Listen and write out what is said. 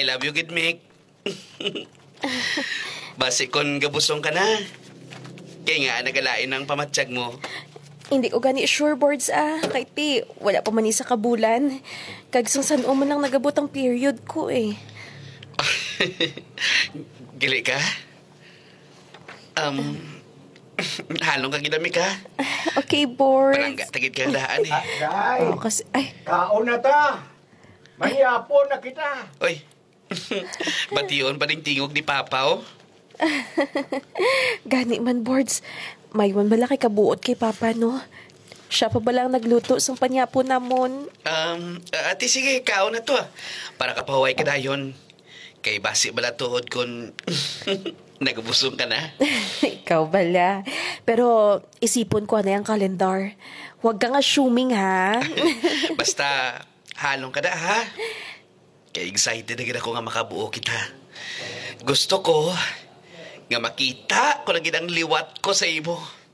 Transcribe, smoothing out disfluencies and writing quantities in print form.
love you, good Mick. Basi kon gabusong ka na. Kaya nga, nagalain ang pamatsyag mo. Hindi ko gani sure boards Kahit wala pa man sa kabulan. Kagsang san man lang nagabot ang period ko eh. Gali ka? Halong ka ginami ka? Okay, boards. Parang tagid ka daan eh. Day, Kasi, kaon na ta. Mahiyapon na kita. Oy, bati yun pa ding tingog ni Papa, oh. gani man, boards. May man bala kay kabuot kay Papa, no? Siya pa balang nagluto sa panyapo namon. Ate, sige, kao na to, ah. Para kapahuay ka dayon. Kay basi bala tuhod kun nagabusong ka na. Ikaw bala. Pero isipon ko na yung kalendar. Huwag kang assuming, ha? Basta, halong ka na, ha? Kaya excited na ako nga makabuo kita. Gusto ko nga makita ko na ginang liwat ko sa imo.